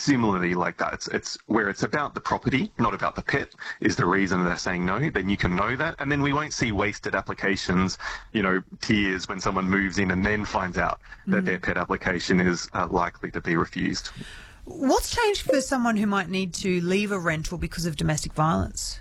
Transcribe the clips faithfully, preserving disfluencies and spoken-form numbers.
similarly like that. It's, it's where it's about the property, not about the pet, is the reason they're saying no. Then you can know that. And then we won't see wasted applications, you know, tears when someone moves in and then finds out that mm. their pet application is uh, likely to be refused. What's changed for someone who might need to leave a rental because of domestic violence?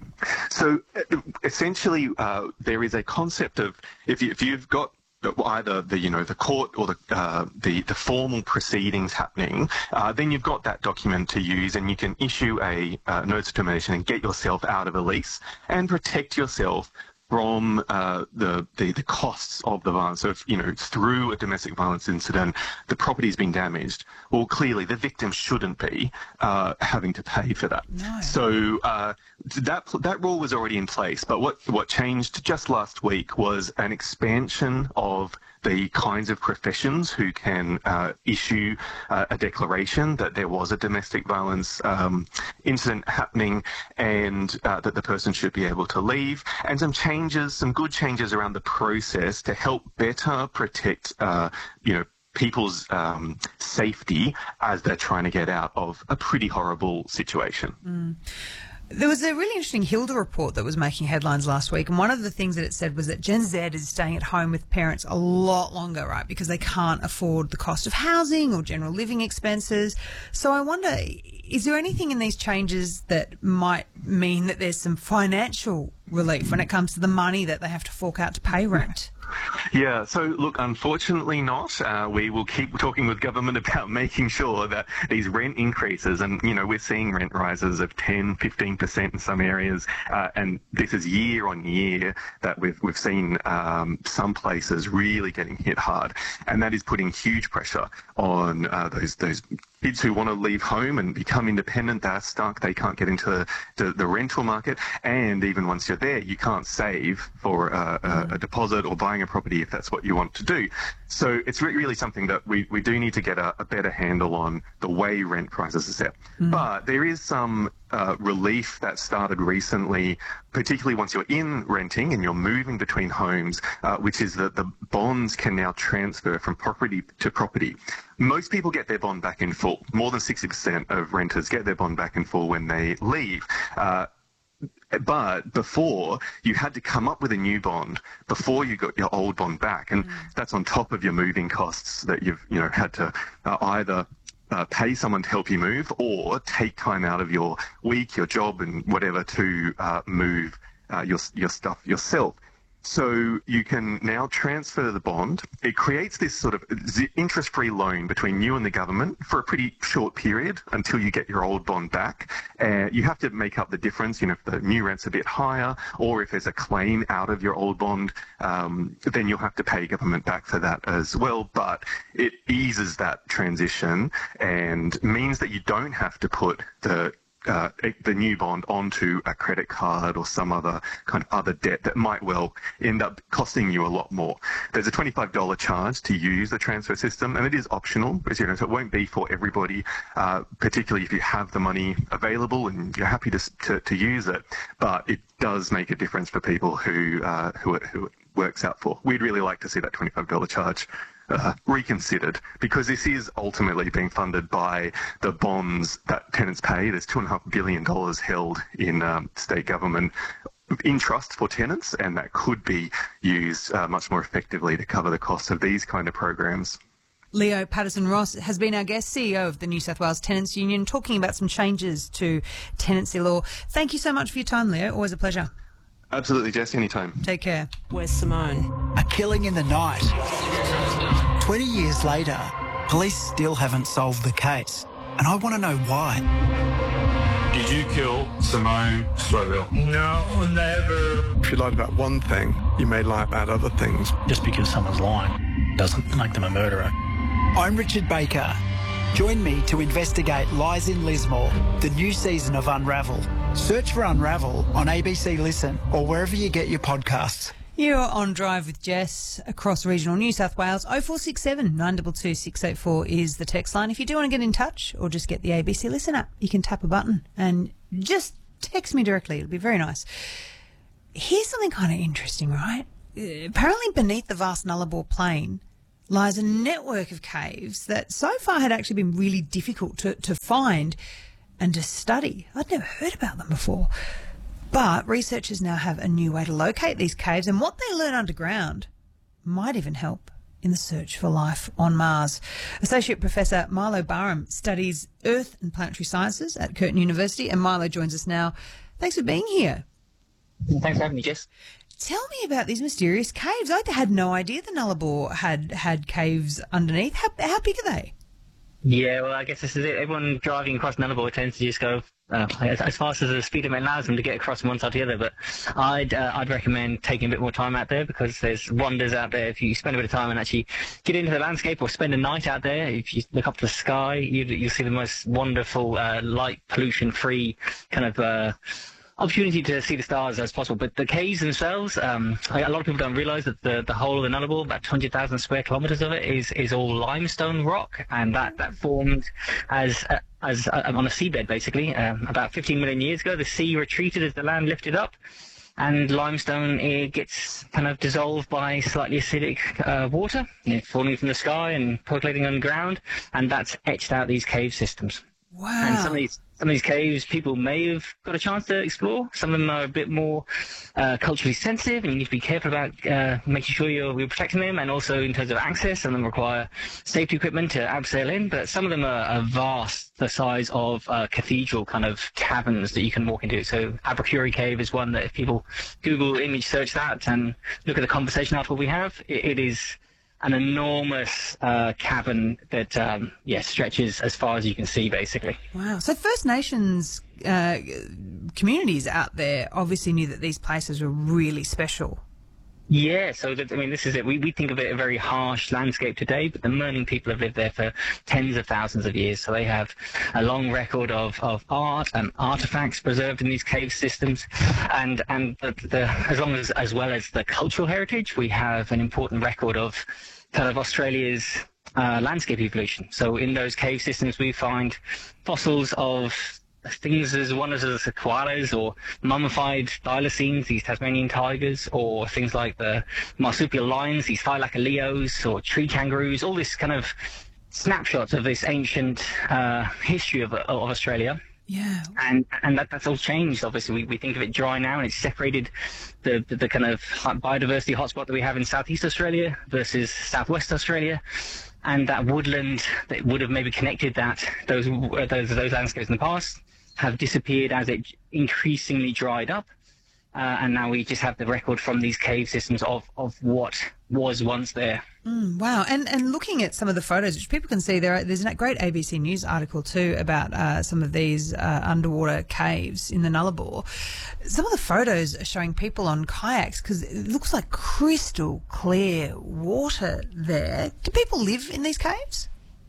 So essentially, uh, there is a concept of if, you, if you've got either the you know the court or the uh, the the formal proceedings happening, uh, then you've got that document to use, and you can issue a uh, notice of termination and get yourself out of a lease and protect yourself from uh, the, the the costs of the violence. So if, you know, through a domestic violence incident, the property's been damaged, well, clearly the victim shouldn't be uh, having to pay for that. No. So uh, that that rule was already in place, but what, what changed just last week was an expansion of the kinds of professions who can uh, issue uh, a declaration that there was a domestic violence um, incident happening and uh, that the person should be able to leave, and some changes, some good changes around the process to help better protect, uh, you know, people's um, safety as they're trying to get out of a pretty horrible situation. Mm. There was a really interesting Hilda report that was making headlines last week, and one of the things that it said was that Gen Z is staying at home with parents a lot longer, right, because they can't afford the cost of housing or general living expenses. So I wonder, is there anything in these changes that might mean that there's some financial relief when it comes to the money that they have to fork out to pay rent? Yeah, so look, unfortunately not. Uh, we will keep talking with government about making sure that these rent increases, and, you know, we're seeing rent rises of ten, fifteen percent in some areas, uh, and this is year on year that we've, we've seen um, some places really getting hit hard, and that is putting huge pressure on uh, those those kids who want to leave home and become independent. They're stuck. They can't get into the, the rental market, and even once you're there, you can't save for a, a, a deposit or buying a property if that's what you want to do. So it's re- really something that we, we do need to get a, a better handle on the way rent prices are set. Mm. But there is some uh, relief that started recently, particularly once you're in renting and you're moving between homes, uh, which is that the bonds can now transfer from property to property. Most people get their bond back in full. More than sixty percent of renters get their bond back in full when they leave. Uh, But before, you had to come up with a new bond before you got your old bond back, and mm. that's on top of your moving costs that you've you know had to uh, either uh, pay someone to help you move or take time out of your week, your job, and whatever to uh, move uh, your your stuff yourself. So you can now transfer the bond. It creates this sort of interest-free loan between you and the government for a pretty short period until you get your old bond back. Uh, you have to make up the difference, you know, if the new rent's a bit higher or if there's a claim out of your old bond, um, then you'll have to pay government back for that as well. But it eases that transition and means that you don't have to put the Uh, the new bond onto a credit card or some other kind of other debt that might well end up costing you a lot more. There's a twenty-five dollars charge to use the transfer system, and it is optional, as you know, so it won't be for everybody, uh, particularly if you have the money available and you're happy to to, to use it. But it does make a difference for people who uh, who, it, who it works out for. We'd really like to see that twenty-five dollars charge Uh, reconsidered, because this is ultimately being funded by the bonds that tenants pay. There's two and a half billion dollars held in um, state government in trust for tenants, and that could be used uh, much more effectively to cover the costs of these kind of programs. Leo Patterson-Ross has been our guest, C E O of the New South Wales Tenants Union, talking about some changes to tenancy law. Thank you so much for your time, Leo. Always a pleasure. Absolutely, Jess. Anytime. Take care. Where's Simone? A killing in the night. Twenty years later, police still haven't solved the case, and I want to know why. Did you kill Simone Slowell? No, never. If you lied about one thing, you may lie about other things. Just because someone's lying doesn't make them a murderer. I'm Richard Baker. Join me to investigate Lies in Lismore, the new season of Unravel. Search for Unravel on A B C Listen or wherever you get your podcasts. You're on Drive with Jess across regional New South Wales. oh four six seven, nine two two, six eight four is the text line. If you do want to get in touch or just get the A B C Listen app, you can tap a button and just text me directly. It'll be very nice. Here's something kind of interesting, right? Uh, apparently beneath the vast Nullarbor plain, lies a network of caves that so far had actually been really difficult to, to find and to study. I'd never heard about them before. But researchers now have a new way to locate these caves, and what they learn underground might even help in the search for life on Mars. Associate Professor Milo Barham studies Earth and Planetary Sciences at Curtin University, and Milo joins us now. Thanks for being here. Thanks for having me, Jess. Tell me about these mysterious caves. I had no idea the Nullarbor had had caves underneath. How, how big are they? Yeah, well, I guess this is it. Everyone driving across Nullarbor tends to just go uh, as, as fast as the speed limit allows them to get across from one side to the other. But I'd uh, I'd recommend taking a bit more time out there, because there's wonders out there. If you spend a bit of time and actually get into the landscape, or spend a night out there, if you look up to the sky, you, you'll see the most wonderful, uh, light pollution-free kind of Uh, opportunity to see the stars as possible. But the caves themselves, um, a lot of people don't realise that the, the whole of the Nullarbor, about two hundred thousand square kilometres of it, is is all limestone rock, and that, that formed as uh, as uh, on a seabed, basically. Um, about fifteen million years ago, the sea retreated as the land lifted up, and limestone, it gets kind of dissolved by slightly acidic uh, water, you know, falling from the sky and percolating on the ground, and that's etched out these cave systems. Wow. And some of these some of these caves people may have got a chance to explore. Some of them are a bit more uh, culturally sensitive, and you need to be careful about uh, making sure you're, you're protecting them, and also in terms of access. Some of them require safety equipment to abseil in, but some of them are, are vast, the size of uh, cathedral kind of caverns that you can walk into. So Abercurry Cave is one that if people Google image search that and look at the conversation article we have, it, it is an enormous uh, cavern that, um, yeah, stretches as far as you can see, basically. Wow. So First Nations uh, communities out there obviously knew that these places were really special. Yeah, so that, I mean, this is it. We, we think of it a very harsh landscape today, but the Mirning people have lived there for tens of thousands of years, so they have a long record of, of art and artifacts preserved in these cave systems, and and the, the, as long as as well as the cultural heritage, we have an important record of kind of Australia's uh, landscape evolution. So in those cave systems, we find fossils of things as one as the koalas, or mummified thylacines, these Tasmanian tigers, or things like the marsupial lions, these thylacoleos, or tree kangaroos, all this kind of snapshots of this ancient uh, history of, of Australia. Yeah. And and that, that's all changed, obviously. We, we think of it dry now, and it's separated the, the, the kind of biodiversity hotspot that we have in Southeast Australia versus Southwest Australia. And that woodland that would have maybe connected that those those, those landscapes in the past have disappeared as it increasingly dried up. Uh, and now we just have the record from these cave systems of, of what was once there. Mm, wow. And and looking at some of the photos, which people can see, there, there's a great A B C News article too about uh, some of these uh, underwater caves in the Nullarbor. Some of the photos are showing people on kayaks, because it looks like crystal clear water there. Do people live in these caves?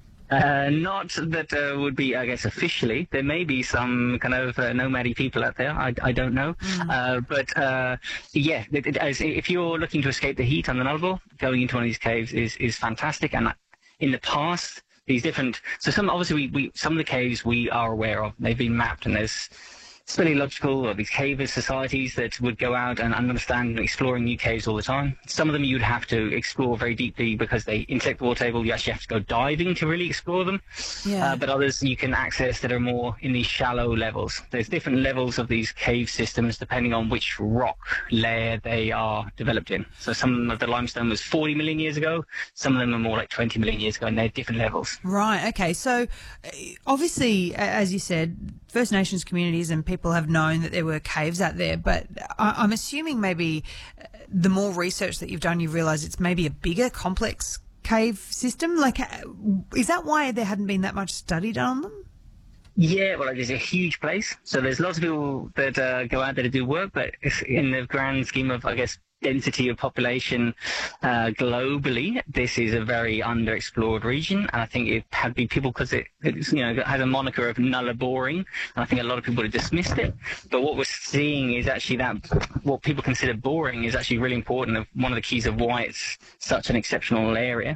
Uh, not that uh, would be, I guess, officially. There may be some kind of uh, nomadic people out there. I, I don't know. Mm. Uh, but, uh, yeah, it, it, as, if you're looking to escape the heat on the Nullarbor, going into one of these caves is, is fantastic. And in the past, these different... So some, obviously, we, we some of the caves we are aware of. They've been mapped, and there's speleological or these cavers societies that would go out and understand exploring new caves all the time. Some of them you'd have to explore very deeply because they intersect the water table. You actually have to go diving to really explore them. Yeah. Uh, but others you can access that are more in these shallow levels. There's different levels of these cave systems depending on which rock layer they are developed in. So some of the limestone was forty million years ago. Some of them are more like twenty million years ago, and they're different levels. Right. Okay. So uh, obviously, as you said, First Nations communities and people have known that there were caves out there, but I, I'm assuming maybe the more research that you've done, you realise it's maybe a bigger, complex cave system. Like, is that why there hadn't been that much study done on them? Yeah, well, it's a huge place, so there's lots of people that uh, go out there to do work, but in the grand scheme of, I guess, density of population uh, globally, this is a very underexplored region, and I think it had been people because it, it's, you know, it has a moniker of Nullaboring, and I think a lot of people have dismissed it. But what we're seeing is actually that what people consider boring is actually really important. One of the keys of why it's such an exceptional area.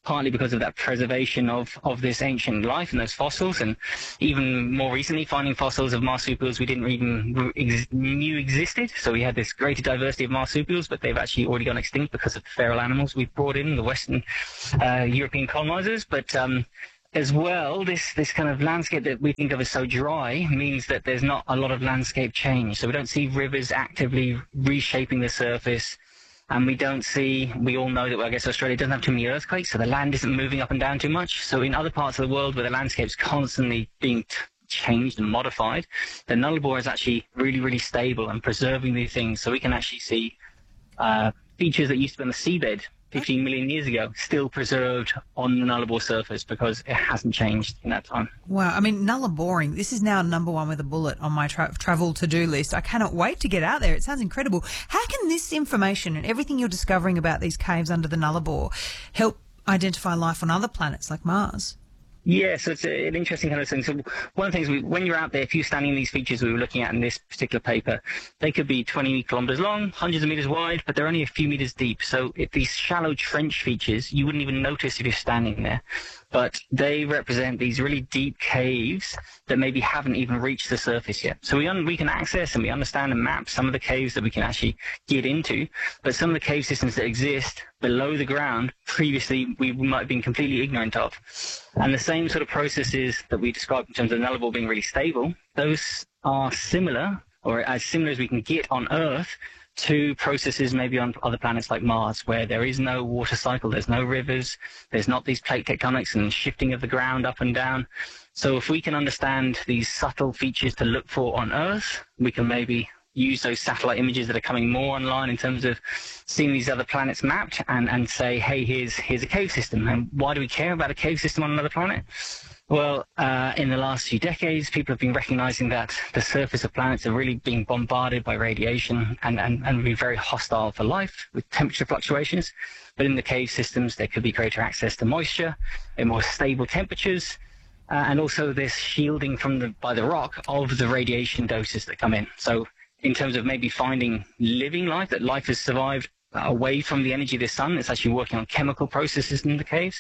partly because of that preservation of, of this ancient life and those fossils, and even more recently finding fossils of marsupials we didn't even ex- knew existed. So we had this greater diversity of marsupials, but they've actually already gone extinct because of the feral animals we've brought in, the Western uh, European colonizers. But um, as well, this, this kind of landscape that we think of as so dry means that there's not a lot of landscape change. So we don't see rivers actively reshaping the surface. And we don't see, we all know that, well, I guess Australia doesn't have too many earthquakes, so the land isn't moving up and down too much. So in other parts of the world where the landscape's constantly being t- changed and modified, the Nullarbor is actually really, really stable and preserving these things. So we can actually see uh, features that used to be on the seabed fifteen million years ago still preserved on the Nullarbor surface because it hasn't changed in that time. Wow. I mean, Nullaboring, this is now number one with a bullet on my tra- travel to-do list. I cannot wait to get out there. It sounds incredible. How can this information and everything you're discovering about these caves under the Nullarbor help identify life on other planets like Mars? Yeah, so it's a, an interesting kind of thing. So one of the things, we, when you're out there, if you're standing in these features we were looking at in this particular paper, they could be twenty kilometers long, hundreds of meters wide, but they're only a few meters deep. So if these shallow trench features, you wouldn't even notice if you're standing there. But they represent these really deep caves that maybe haven't even reached the surface yet. So we un- we can access and we understand and map some of the caves that we can actually get into, but some of the cave systems that exist below the ground previously we might have been completely ignorant of. And the same sort of processes that we described in terms of the Nullarbor being really stable, those are similar, or as similar as we can get on Earth, to processes maybe on other planets like Mars, where there is no water cycle, there's no rivers, there's not these plate tectonics and shifting of the ground up and down. So if we can understand these subtle features to look for on Earth, we can maybe use those satellite images that are coming more online in terms of seeing these other planets mapped and, and say, hey, here's, here's a cave system. And why do we care about a cave system on another planet? Well, uh, in the last few decades, people have been recognizing that the surface of planets are really being bombarded by radiation and, and, and be very hostile for life with temperature fluctuations. But in the cave systems, there could be greater access to moisture and more stable temperatures, uh, and also this shielding from the, by the rock of the radiation doses that come in. So in terms of maybe finding living life, that life has survived away from the energy of the sun, it's actually working on chemical processes in the caves.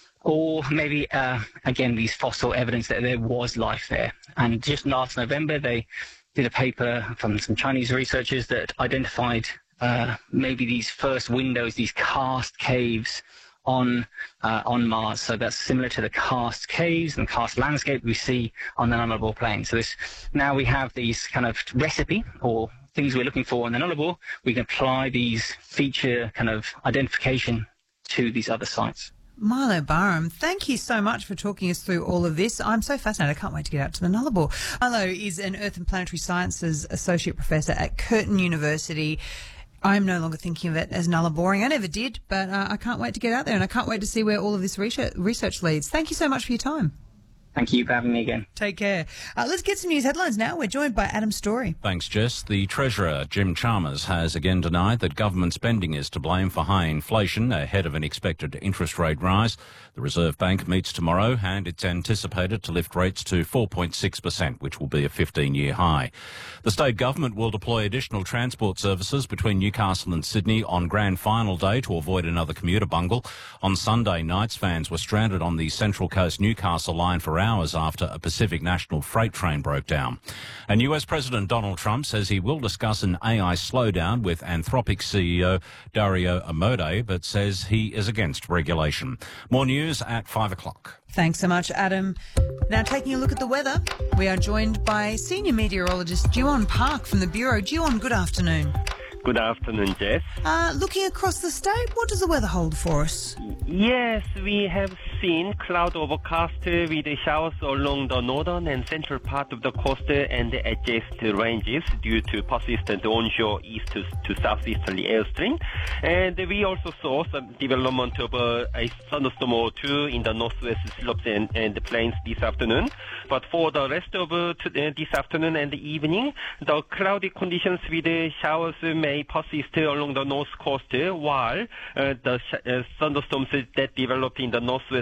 Or maybe, uh, again, these fossil evidence that there was life there. And just last November, they did a paper from some Chinese researchers that identified uh, maybe these first windows, these karst caves on uh, on Mars. So that's similar to the karst caves and karst landscape we see on the Nullarbor Plain. So this, now we have these kind of recipe or things we're looking for on the Nullarbor. We can apply these feature kind of identification to these other sites. Milo Barham, thank you so much for talking us through all of this. I'm so fascinated. I can't wait to get out to the Nullarbor. Milo is an Earth and Planetary Sciences Associate Professor at Curtin University. I'm no longer thinking of it as Nullaboring. I never did, but uh, I can't wait to get out there, and I can't wait to see where all of this research, research leads. Thank you so much for your time. Thank you for having me again. Take care. Uh, let's get some news headlines now. We're joined by Adam Story. Thanks, Jess. The Treasurer, Jim Chalmers, has again denied that government spending is to blame for high inflation ahead of an expected interest rate rise. The Reserve Bank meets tomorrow and it's anticipated to lift rates to four point six percent, which will be a fifteen-year high. The state government will deploy additional transport services between Newcastle and Sydney on Grand Final day to avoid another commuter bungle. On Sunday, Knights fans were stranded on the Central Coast Newcastle line for hours after a Pacific National freight train broke down. And U S President Donald Trump says he will discuss an A I slowdown with Anthropic C E O Dario Amodei, but says he is against regulation. More news at five o'clock. Thanks so much, Adam. Now, taking a look at the weather, we are joined by senior meteorologist Jiwon Park from the Bureau. Jiwon, good afternoon. Good afternoon, Jess. Uh, looking across the state, what does the weather hold for us? Yes, we have seen cloud overcast with showers along the northern and central part of the coast and the adjacent ranges due to persistent onshore east to, to southeasterly airstream. And we also saw some development of uh, a thunderstorm or two in the northwest slopes and, and the plains this afternoon. But for the rest of uh, to, uh, this afternoon and the evening, the cloudy conditions with uh, showers may persist along the north coast, while uh, the sh- uh, thunderstorms that develop in the northwest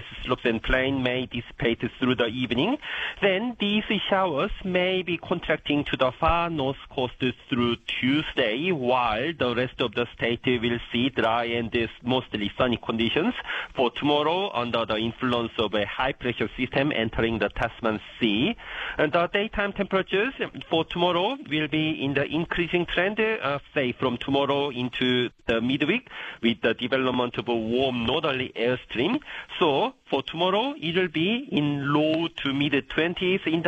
slopes and plain may dissipate through the evening. Then these showers may be contracting to the far north coast through Tuesday, while the rest of the state will see dry and mostly sunny conditions. For tomorrow, under the influence of a high-pressure system entering the Tasman Sea, and the daytime temperatures for tomorrow will be in the increasing trend, uh, say from tomorrow into the midweek, with the development of a warm northerly airstream. So for tomorrow, it will be in low to mid twenties in the